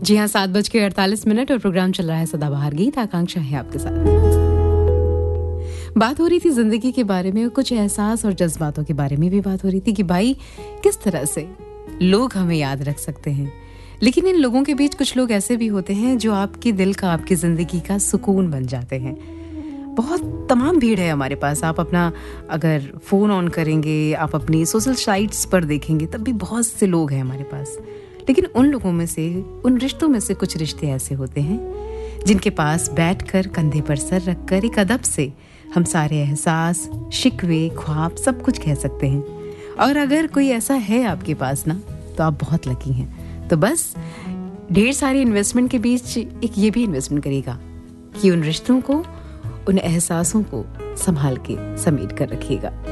जी हाँ, 7:48 और प्रोग्राम चल रहा है सदाबहार गीत। आकांक्षा है आपके साथ। बात हो रही थी जिंदगी के बारे में, कुछ एहसास और जज्बातों के बारे में भी बात हो रही थी कि भाई किस तरह से लोग हमें याद रख सकते हैं। लेकिन इन लोगों के बीच कुछ लोग ऐसे भी होते हैं जो आपके दिल का, आपकी जिंदगी का सुकून बन जाते हैं। बहुत तमाम भीड़ है हमारे पास। आप अपना अगर फ़ोन ऑन करेंगे, आप अपनी सोशल साइट्स पर देखेंगे, तब भी बहुत से लोग हैं हमारे पास। लेकिन उन लोगों में से, उन रिश्तों में से कुछ रिश्ते ऐसे होते हैं जिनके पास बैठकर, कंधे पर सर रखकर एक अदब से हम सारे एहसास, शिकवे, ख्वाब सब कुछ कह सकते हैं। और अगर कोई ऐसा है आपके पास ना, तो आप बहुत लकी हैं। तो बस ढेर सारी इन्वेस्टमेंट के बीच एक ये भी इन्वेस्टमेंट करिएगा कि उन रिश्तों को, उन एहसासों को संभाल के समेट कर रखिएगा।